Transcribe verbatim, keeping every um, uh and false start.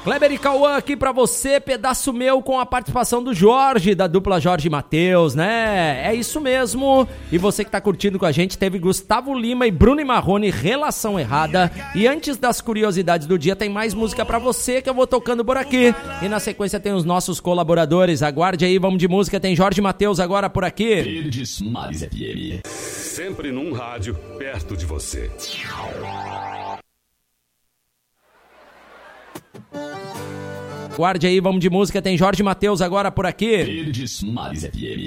Kleber e Cauã aqui pra você, pedaço meu com a participação do Jorge, da dupla Jorge e Matheus, né? É isso mesmo. E você que tá curtindo com a gente, teve Gustavo Lima e Bruno e Marrone, Relação Errada. E antes das curiosidades do dia, tem mais música pra você que eu vou tocando por aqui. E na sequência tem os nossos colaboradores. Aguarde aí, vamos de música. Tem Jorge e Matheus agora por aqui. Verdes Mares F M. Sempre num rádio perto de você. Guarde aí, vamos de música, tem Jorge e Matheus agora por aqui. Verdes Mares F M.